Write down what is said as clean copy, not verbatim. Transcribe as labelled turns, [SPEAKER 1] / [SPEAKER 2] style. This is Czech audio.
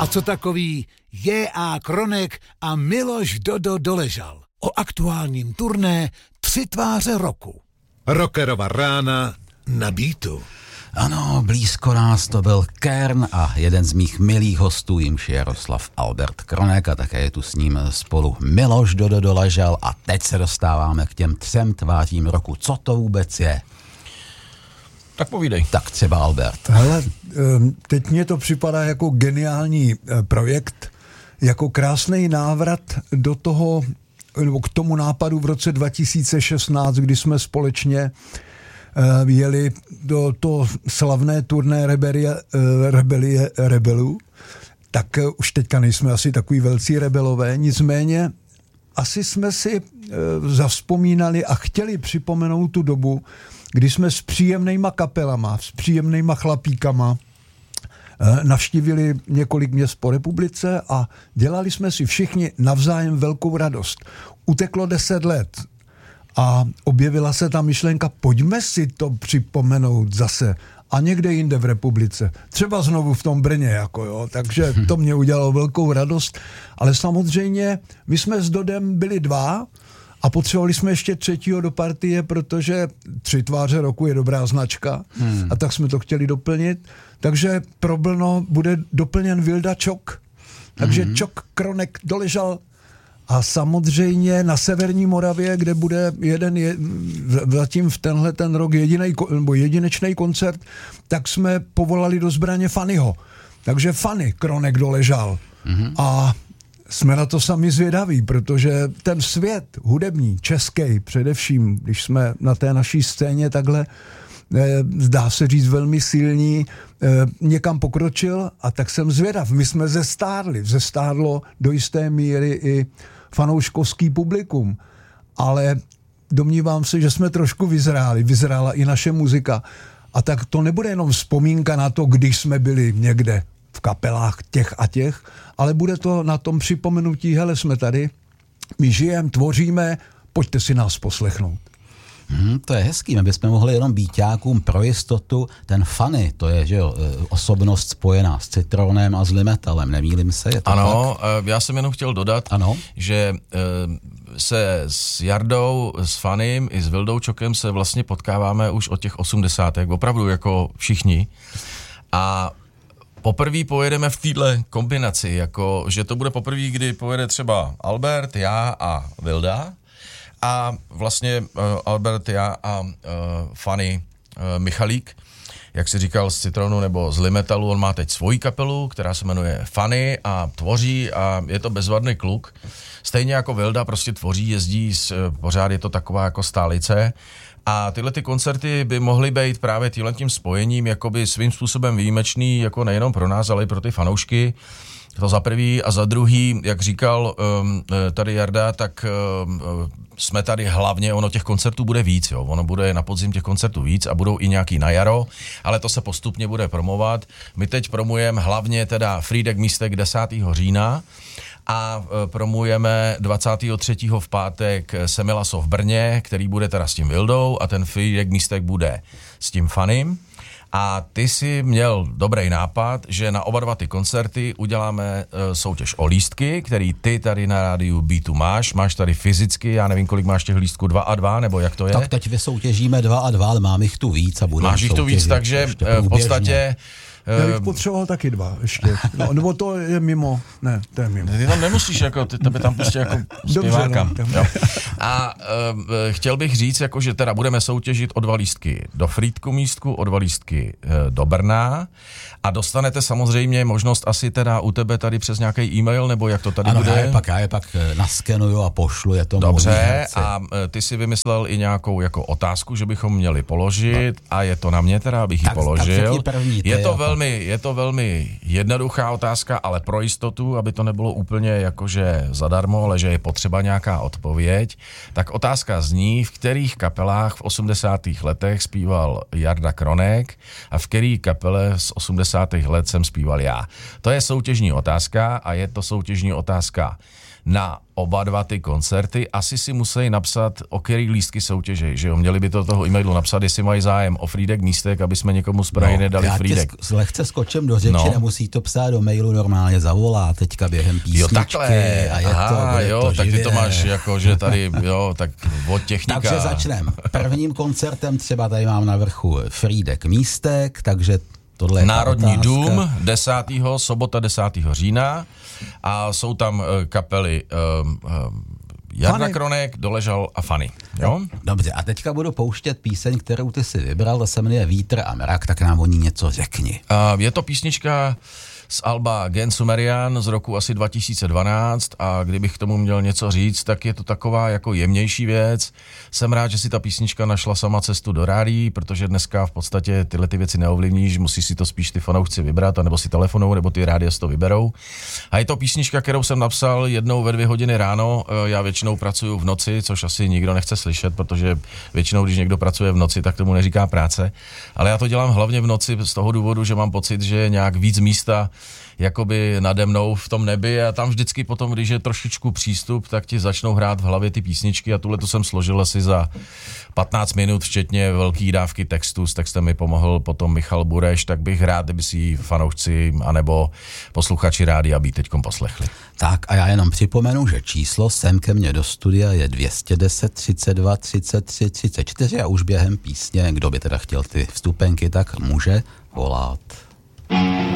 [SPEAKER 1] A co takový J.A. Kronek a Miloš Dodo Doležal o aktuálním turné 3 tváře roku. Rockerova rána na Beatu.
[SPEAKER 2] Ano, blízko nás to byl Kern a jeden z mých milých hostů, jimž je Jaroslav Albert Kronek a také je tu s ním spolu Miloš Dodo Doležal a teď se dostáváme k těm 3 tvářím roku. Co to vůbec je?
[SPEAKER 3] Tak povídej.
[SPEAKER 2] Tak třeba Albert.
[SPEAKER 4] Hele, teď mně to připadá jako geniální projekt, jako krásný návrat do toho, nebo k tomu nápadu v roce 2016, kdy jsme společně jeli do toho slavné turné Rebelie rebelů, tak už teďka nejsme asi takový velcí rebelové, nicméně asi jsme si zavzpomínali a chtěli připomenout tu dobu, kdy jsme s příjemnýma kapelama, s příjemnýma chlapíkama navštívili několik měst po republice a dělali jsme si všichni navzájem velkou radost. Uteklo 10 let a objevila se ta myšlenka, pojďme si to připomenout zase a někde jinde v republice. Třeba znovu v tom Brně, jako jo, takže to mě udělalo velkou radost, ale samozřejmě my jsme s Dodem byli 2 a potřebovali jsme ještě 3. do partie, protože 3 tváře roku je dobrá značka a tak jsme to chtěli doplnit. Takže pro Brno bude doplněn Vilda Čok. Takže Čok, Kronek, Doležal a samozřejmě na severní Moravě, kde bude zatím v tenhle ten rok jedinečný koncert, tak jsme povolali do zbraně Fannyho. Takže Fanny, Kronek, Doležal. A jsme na to sami zvědaví, protože ten svět hudební, český především, když jsme na té naší scéně takhle, zdá se říct velmi silní, někam pokročil a tak jsem zvědav. My jsme zestárlo do jisté míry i fanouškovský publikum, ale domnívám se, že jsme trošku vyzrála i naše muzika. A tak to nebude jenom vzpomínka na to, když jsme byli někde v kapelách těch a těch, ale bude to na tom připomenutí, hele, jsme tady, my žijeme, tvoříme, pojďte si nás poslechnout.
[SPEAKER 2] To je hezký, my bychom mohli jenom býťákům pro jistotu, ten Fanny, to je, že jo, osobnost spojená s Citronem a s Limetalem, nemýlím se, je to
[SPEAKER 3] ano,
[SPEAKER 2] tak?
[SPEAKER 3] Já jsem jenom chtěl dodat, že se s Jardou, s Fannym i s Vildou Čokem se vlastně potkáváme už od těch 80. opravdu jako všichni a poprvé pojedeme v téhle kombinaci, jako že to bude poprvé, kdy pojede třeba Albert, já a Vilda a vlastně Albert, já a Fanny Michalík, jak si říkal z Citronu nebo z Limetalu, on má teď svoji kapelu, která se jmenuje Fanny a tvoří a je to bezvadný kluk. Stejně jako Vilda prostě tvoří, jezdí, pořád je to taková jako stálice. A tyhle ty koncerty by mohly být právě tím spojením jakoby svým způsobem výjimečný, jako nejenom pro nás, ale i pro ty fanoušky. To za prvý a za druhý, jak říkal tady Jarda, tak jsme tady hlavně, ono těch koncertů bude víc, jo. Ono bude na podzim těch koncertů víc a budou i nějaký na jaro, ale to se postupně bude promovat. My teď promujeme hlavně teda Frýdek Místek 10. října a promujeme 23. v pátek Semilaso v Brně, který bude teda s tím Vildou a ten Frýdek Místek bude s tím Fannym. A ty si měl dobrý nápad, že na oba 2 ty koncerty uděláme soutěž o lístky, který ty tady na rádiu Beatu máš tady fyzicky, já nevím, kolik máš těch lístků, 2 a 2, nebo jak to je?
[SPEAKER 2] Tak teď vysoutěžíme 2 a 2, ale mám jich tu víc a budeme
[SPEAKER 3] Máš jich tu víc, takže v podstatě...
[SPEAKER 4] Já bych potřeboval taky 2 ještě. No, nebo to je mimo. Ne, to je mimo.
[SPEAKER 3] Ty tam nemusíš, jako, ty tebe tam prostě jako zpěváka. No. A chtěl bych říct, jako, že teda budeme soutěžit o 2 lístky do Frýdku Místku, o 2 lístky do Brna a dostanete samozřejmě možnost asi teda u tebe tady přes nějaký e-mail, nebo jak to tady
[SPEAKER 2] ano,
[SPEAKER 3] bude?
[SPEAKER 2] Já je pak naskenuju a pošlu, je to
[SPEAKER 3] dobře, a ty si vymyslel i nějakou jako otázku, že bychom měli položit a je to na mě teda, abych ji položil. Je to velmi jednoduchá otázka, ale pro jistotu, aby to nebylo úplně jakože zadarmo, ale že je potřeba nějaká odpověď. Tak otázka zní, v kterých kapelách v 80. letech zpíval Jarda Kronek a v který kapele z 80. let jsem zpíval já. To je soutěžní otázka a je to soutěžní otázka na oba 2 ty koncerty. Asi si musí napsat, o který lístky soutěží, že jo? Měli by to toho e-mailu napsat, jestli mají zájem o Frýdek Místek, aby jsme někomu z Prahy nedali Frýdek.
[SPEAKER 2] lehce skočím do řeči, nemusí to psát do mailu, normálně zavolá teďka během písničky.
[SPEAKER 3] Jo, takhle.
[SPEAKER 2] A je to
[SPEAKER 3] tak ty to máš jako, že tady, tak od technika.
[SPEAKER 2] Takže začneme. Prvním koncertem třeba tady mám na vrchu Frýdek Místek, takže tohle je
[SPEAKER 3] Národní dům 10. sobota 10. října a jsou tam kapely Jarda Kronek, Doležal a Fanny. Jo?
[SPEAKER 2] Dobře, a teďka budu pouštět píseň, kterou ty si vybral, to se jmenuje Vítr a mrak, tak nám o ní něco řekni.
[SPEAKER 3] Je to písnička z alba Gen Sumerian z roku asi 2012 a kdybych k tomu měl něco říct, tak je to taková jako jemnější věc. Jsem rád, že si ta písnička našla sama cestu do rádií, protože dneska v podstatě tyhle ty věci neovlivníš, musí si to spíš ty fanoušci vybrat, anebo si telefonou, nebo ty rádia si to vyberou. A je to písnička, kterou jsem napsal jednou ve 2 hodiny ráno. Já většinou pracuju v noci, což asi nikdo nechce slyšet, protože většinou, když někdo pracuje v noci, tak tomu neříká práce. Ale já to dělám hlavně v noci z toho důvodu, že mám pocit, že je nějak víc místa jakoby nade mnou v tom nebi a tam vždycky potom, když je trošičku přístup, tak ti začnou hrát v hlavě ty písničky a tuhleto jsem složil asi za 15 minut, včetně velký dávky textu. S textem mi pomohl potom Michal Bureš, tak bych rád, kdyby si fanoušci anebo posluchači rádia být teďkom poslechli.
[SPEAKER 2] Tak a já jenom připomenu, že číslo sem ke mně do studia je 210 32 33 34 a už během písně, kdo by teda chtěl ty vstupenky, tak může volat.